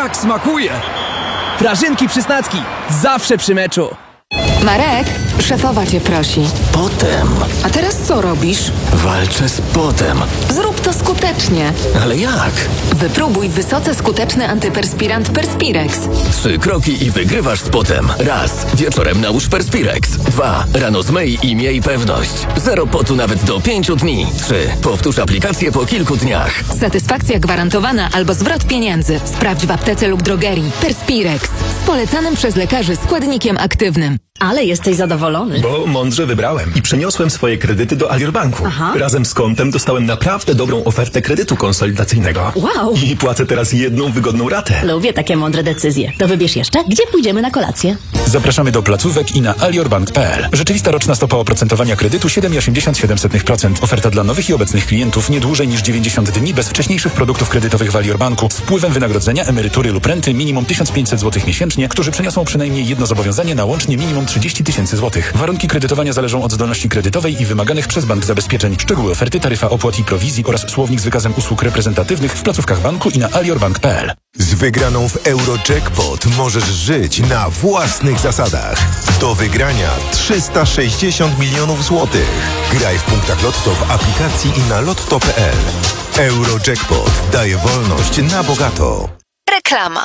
jak smakuje! Prażynki Przysnacki. Zawsze przy meczu. Marek, szefowa cię prosi. Potem. A teraz co robisz? Walczę z potem. Zrób to skutecznie. Ale jak? Wypróbuj wysoce skuteczny antyperspirant Perspirex. 3 kroki i wygrywasz z potem. Raz. Wieczorem nałóż Perspirex. 2. Rano zmyj i miej pewność. 0 potu nawet do 5 dni. 3. Powtórz aplikację po kilku dniach. Satysfakcja gwarantowana albo zwrot pieniędzy. Sprawdź w aptece lub drogerii. Perspirex. Z polecanym przez lekarzy składnikiem aktywnym. Ale jesteś zadowolony. Bo mądrze wybrałem i przeniosłem swoje kredyty do Alior Banku. Aha. Razem z kontem dostałem naprawdę dobrą ofertę kredytu konsolidacyjnego. Wow. I płacę teraz jedną wygodną ratę. Lubię takie mądre decyzje. To wybierz jeszcze, gdzie pójdziemy na kolację. Zapraszamy do placówek i na aliorbank.pl. Rzeczywista roczna stopa oprocentowania kredytu 7,87%. Oferta dla nowych i obecnych klientów nie dłużej niż 90 dni bez wcześniejszych produktów kredytowych w Alior Banku z wpływem wynagrodzenia, emerytury lub renty minimum 1500 zł miesięcznie, którzy przeniosą przynajmniej jedno zobowiązanie na łącznie minimum 30 tysięcy złotych. Warunki kredytowania zależą od zdolności kredytowej i wymaganych przez bank zabezpieczeń. Szczegóły oferty, taryfa opłat i prowizji oraz słownik z wykazem usług reprezentatywnych w placówkach banku i na aliorbank.pl. Z wygraną w Eurojackpot możesz żyć na własnych zasadach. Do wygrania 360 milionów złotych. Graj w punktach Lotto w aplikacji i na lotto.pl. Eurojackpot daje wolność na bogato. Reklama.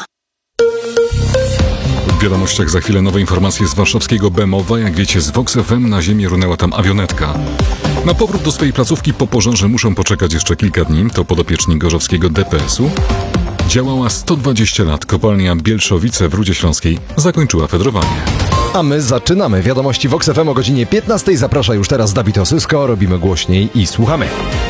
W wiadomościach za chwilę nowe informacje z warszawskiego Bemowa. Jak wiecie, z Vox FM na ziemię runęła tam awionetka. Na powrót do swojej placówki po pożarze muszą poczekać jeszcze kilka dni. To podopieczni gorzowskiego DPS-u. Działała 120 lat. Kopalnia Bielszowice w Rudzie Śląskiej zakończyła fedrowanie. A my zaczynamy. Wiadomości Vox FM o godzinie 15. Zaprasza już teraz Dawid Osysko. Robimy głośniej i słuchamy.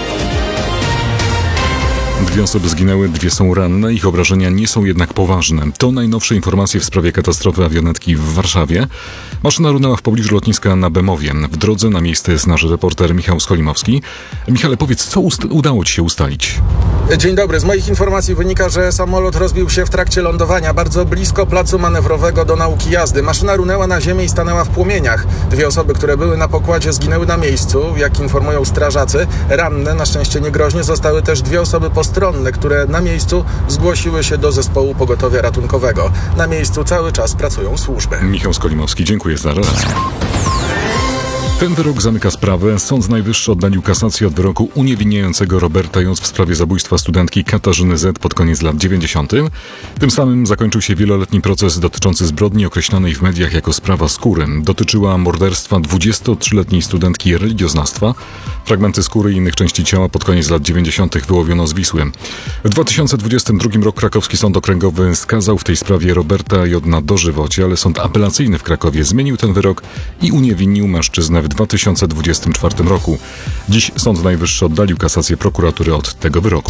2 osoby zginęły, 2 są ranne. Ich obrażenia nie są jednak poważne. To najnowsze informacje w sprawie katastrofy awionetki w Warszawie. Maszyna runęła w pobliżu lotniska na Bemowie. W drodze na miejsce jest nasz reporter Michał Skolimowski. Michale, powiedz, co udało ci się ustalić? Dzień dobry. Z moich informacji wynika, że samolot rozbił się w trakcie lądowania bardzo blisko placu manewrowego do nauki jazdy. Maszyna runęła na ziemię i stanęła w płomieniach. 2 osoby, które były na pokładzie, zginęły na miejscu, jak informują strażacy. Ranne, na szczęście niegroźnie, zostały też 2 osoby postronne, które na miejscu zgłosiły się do zespołu pogotowia ratunkowego. Na miejscu cały czas pracują służby. Michał Skolimowski, dziękuję za relację. Ten wyrok zamyka sprawę. Sąd Najwyższy oddalił kasację od wyroku uniewinniającego Roberta J. w sprawie zabójstwa studentki Katarzyny Z. pod koniec lat 90. Tym samym zakończył się wieloletni proces dotyczący zbrodni określonej w mediach jako sprawa skóry. Dotyczyła morderstwa 23-letniej studentki religioznawstwa. Fragmenty skóry i innych części ciała pod koniec lat 90. wyłowiono z Wisły. W 2022 roku krakowski sąd okręgowy skazał w tej sprawie Roberta J. na dożywocie, ale sąd apelacyjny w Krakowie zmienił ten wyrok i uniewinnił mężczyznę w 2024 roku. Dziś Sąd Najwyższy oddalił kasację prokuratury od tego wyroku.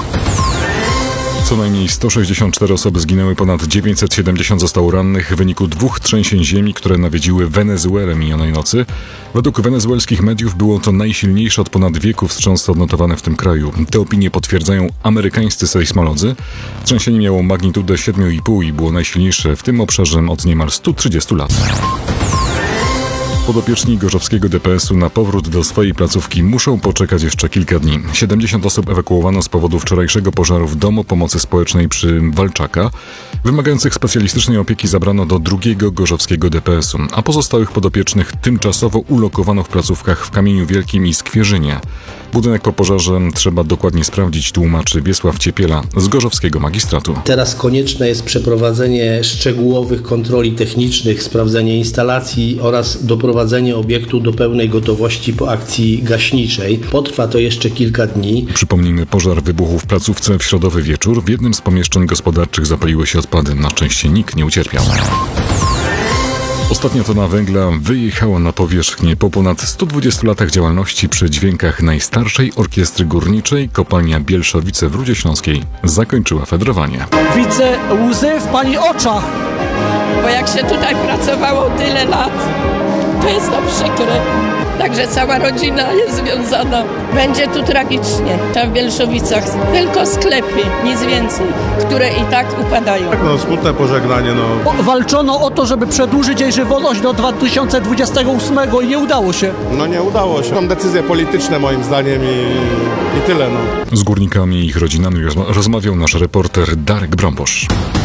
Co najmniej 164 osoby zginęły, ponad 970 zostało rannych w wyniku 2 trzęsień ziemi, które nawiedziły Wenezuelę minionej nocy. Według wenezuelskich mediów było to najsilniejsze od ponad wieku wstrząs odnotowane w tym kraju. Te opinie potwierdzają amerykańscy sejsmolodzy. Trzęsienie miało magnitudę 7,5 i było najsilniejsze w tym obszarze od niemal 130 lat. Podopieczni gorzowskiego DPS-u na powrót do swojej placówki muszą poczekać jeszcze kilka dni. 70 osób ewakuowano z powodu wczorajszego pożaru w Domu Pomocy Społecznej przy Walczaka. Wymagających specjalistycznej opieki zabrano do drugiego gorzowskiego DPS-u, a pozostałych podopiecznych tymczasowo ulokowano w placówkach w Kamieniu Wielkim i Skwierzynie. Budynek po pożarze trzeba dokładnie sprawdzić, tłumaczy Wiesław Ciepiela z gorzowskiego magistratu. Teraz konieczne jest przeprowadzenie szczegółowych kontroli technicznych, sprawdzenie instalacji oraz doprowadzenie obiektu do pełnej gotowości po akcji gaśniczej. Potrwa to jeszcze kilka dni. Przypomnijmy, pożar wybuchł w placówce w środowy wieczór. W jednym z pomieszczeń gospodarczych zapaliły się odpady. Na szczęście nikt nie ucierpiał. Ostatnia tona węgla wyjechała na powierzchnię. Po ponad 120 latach działalności przy dźwiękach najstarszej orkiestry górniczej kopalnia Bielszowice w Rudzie Śląskiej zakończyła fedrowanie. Widzę łzy w pani oczach. Bo jak się tutaj pracowało tyle lat, to jest to przykre. Także cała rodzina jest związana. Będzie tu tragicznie. Tam w Bielszowicach tylko sklepy, nic więcej, które i tak upadają. Tak, smutne pożegnanie, Walczono o to, żeby przedłużyć jej żywotność do 2028 i nie udało się. Nie udało się. Są decyzje polityczne moim zdaniem i tyle, Z górnikami i ich rodzinami rozmawiał nasz reporter Darek Brąbosz.